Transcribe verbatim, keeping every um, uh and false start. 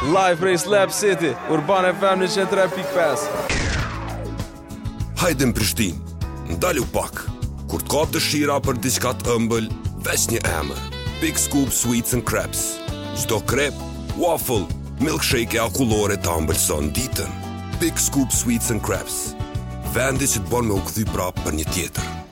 Live prej Slap City, Urban F M një tre pikë pesë. Hajde në Prishtinë, ndalu pak. Kur të kap dëshira për diçka të ëmbël, veç një emër. Big Scoop Sweets and Crepes. Çdo krep, waffle, milkshake e akullore të ëmbëlson ditën. Big Scoop Sweets and Crepes. Vendi që të bon me u kthy prapë për një tjetër.